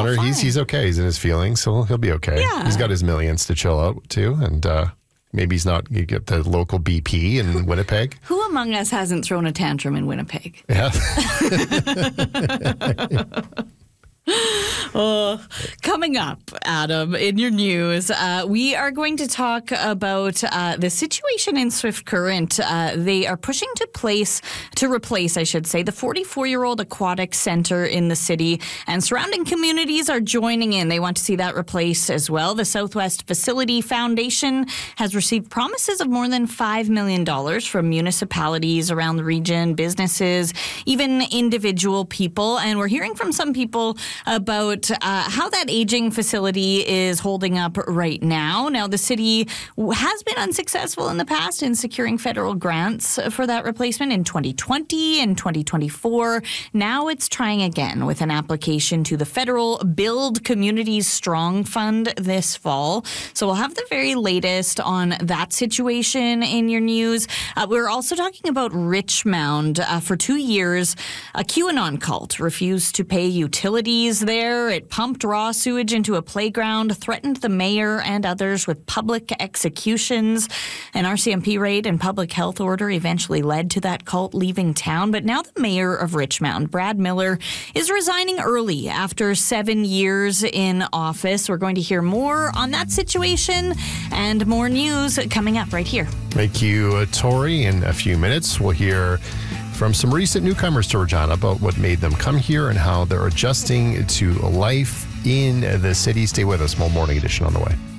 Connor, he's okay. He's in his feelings, so he'll be okay. Yeah. He's got his millions to chill out too, and maybe you get the local BP in Winnipeg. Who among us hasn't thrown a tantrum in Winnipeg? Yeah. Coming up, Adam, in your news, we are going to talk about the situation in Swift Current. They are pushing to replace, the 44-year-old aquatic center in the city, and surrounding communities are joining in. They want to see that replaced as well. The Southwest Facility Foundation has received promises of more than $5 million from municipalities around the region, businesses, even individual people. And we're hearing from some people about how that aging facility is holding up right now. Now, the city has been unsuccessful in the past in securing federal grants for that replacement in 2020 and 2024. Now it's trying again with an application to the federal Build Communities Strong Fund this fall. So we'll have the very latest on that situation in your news. We're also talking about Richmond. For 2 years, a QAnon cult refused to pay utilities there. It pumped raw sewage into a playground, threatened the mayor and others with public executions. An RCMP raid and public health order eventually led to that cult leaving town. But now the mayor of Richmond, Brad Miller, is resigning early after 7 years in office. We're going to hear more on that situation and more news coming up right here. Thank you, Tori. In a few minutes, we'll hear from some recent newcomers to Regina about what made them come here and how they're adjusting to life in the city. Stay with us. More Morning Edition on the way.